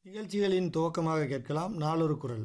நிகழ்ச்சிகளின் துவக்கமாக கேட்கலாம் நாளொரு குரல்.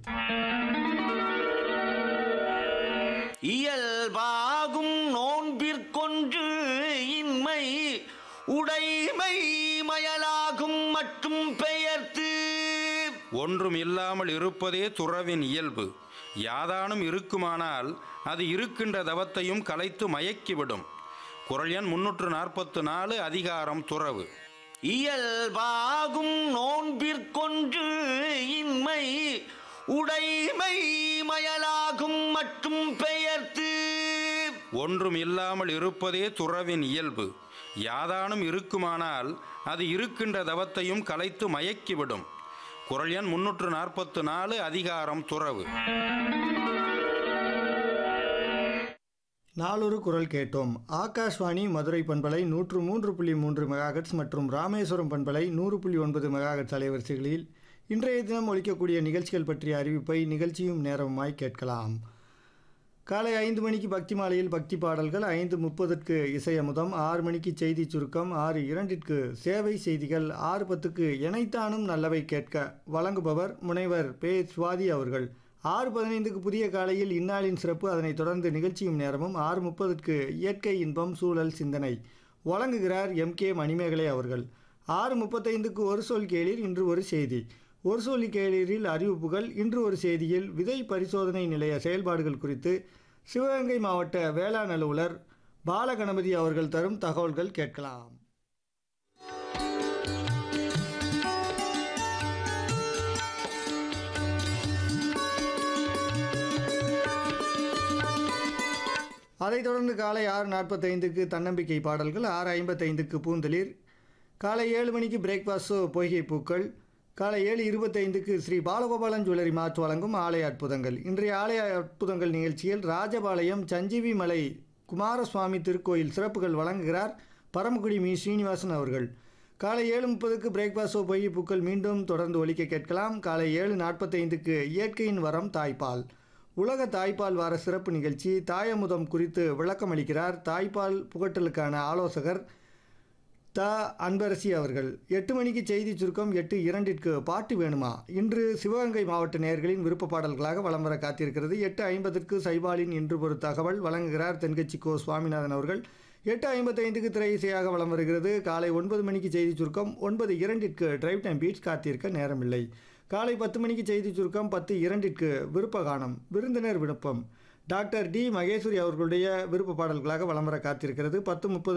இயல்பாகும் நோன்பிற்கொன்று இன்மை உடைமை மயலாகும் மற்றும் பெயர்த்து. ஒன்றும் இல்லாமல் இருப்பதே துறவின் இயல்பு. யாதானும் இருக்குமானால் அது இருக்கின்ற தவத்தையும் கலைத்து மயக்கிவிடும். குறள் எண் 344, அதிகாரம் துறவு. இயல்பாகும் நோன்பிற்கொன்று இன்மை உடைமை மயலாகும் மற்றும் பெயர்த்து. ஒன்றும் இல்லாமல் இருப்பதே துறவின் இயல்பு. யாதானும் இருக்குமானால் அது இருக்கின்ற தவத்தையும் கலைத்து மயக்கிவிடும். குறள் எண் 344, அதிகாரம் துறவு. நாளொரு குரல் கேட்டோம். ஆகாஷ்வாணி மதுரை பண்பலை 103.3 மெகாஹெர்ட்ஸ் மற்றும் ராமேஸ்வரம் பண்பலை 100.9 மெகாஹெர்ட்ஸ் அலைவரிசைகளில் இன்றைய தினம் ஒலிக்கக்கூடிய நிகழ்ச்சிகள் பற்றிய அறிவிப்பை நிகழ்ச்சியும் நேரமாய் கேட்கலாம். காலை 5 மணிக்கு பக்தி மாலையில் பக்தி பாடல்கள், 5:30க்கு இசையமுதம், 6 மணிக்கு செய்தி சுருக்கம், 6:02க்கு சேவை செய்திகள், 6:10க்கு இணைத்தானும் நல்லவை கேட்க வழங்குபவர் முனைவர் பே. சுவாதி அவர்கள். 6:15க்கு புதிய காலையில் இந்நாளின் சிறப்பு, அதனைத் தொடர்ந்து நிகழ்ச்சியும் நேரமும். 6:30க்கு இயற்கை இன்பம் சூழல் சிந்தனை வழங்குகிறார் M.K. மணிமேகலை அவர்கள். 6:35க்கு ஒரு சொல் கேளீர், இன்று ஒரு செய்தி. ஒரு சொல் கேளீரில் அறிவிப்புகள். இன்று ஒரு செய்தியில் விதை பரிசோதனை நிலைய செயல்பாடுகள் குறித்து சிவகங்கை மாவட்ட வேளாண் அலுவலர் பாலகணபதி அவர்கள் தரும் தகவல்கள் கேட்கலாம். அதைத் தொடர்ந்து காலை 6:45க்கு தன்னம்பிக்கை பாடல்கள், 6:55க்கு பூந்தளிர், காலை 7 மணிக்கு பிரேக்ஃபாஸ்ட் ஷோ பொய்கை பூக்கள், காலை 7:25க்கு ஸ்ரீ பாலகோபாலன் ஜுவல்லரி மார்ட் வழங்கும் ஆலய அற்புதங்கள். இன்றைய ஆலய அற்புதங்கள் நிகழ்ச்சியில் ராஜபாளையம் சஞ்சீவி மலை குமாரசுவாமி திருக்கோயில் சிறப்புகள் வழங்குகிறார் பரமக்குடி மீ. ஸ்ரீனிவாசன் அவர்கள். காலை 7:30க்கு பிரேக்ஃபாஸ்ட் ஷோ பொய்கை பூக்கள் மீண்டும் தொடர்ந்து ஒலிக்க கேட்கலாம். காலை 7:45க்கு இயற்கையின் வரம் தாய்ப்பால், உலக தாய்ப்பால் வார சிறப்பு நிகழ்ச்சி. தாயமுதம் குறித்து விளக்கம் அளிக்கிறார் தாய்ப்பால் புகட்டலுக்கான ஆலோசகர் அன்பரசி அவர்கள். 8 மணிக்கு செய்தி சுருக்கம், 8:02க்கு பாட்டு வேணுமா இன்று சிவகங்கை மாவட்ட நேயர்களின் விருப்ப பாடல்களாக வலம் வர காத்திருக்கிறது. 8:50க்கு சைபாலின் இன்று ஒரு தகவல் வழங்குகிறார் தென்கட்சி கோ. சுவாமிநாதன் அவர்கள். 8:55க்கு திரை இசையாக வலம் வருகிறது. காலை 9 மணிக்கு செய்தி சுருக்கம், 9:02க்கு டிரைவ் டைம் பீட்ஸ், காத்திருக்க நேரமில்லை. காலை 10 மணிக்கு செய்தி சுருக்கம், 10:02க்கு விருப்ப கானம் விருந்தினர் விருப்பம் டாக்டர் டி. மகேஸ்வரி அவர்களுடைய விருப்ப பாடல்களாக வலம் வர காத்திருக்கிறது. 10:30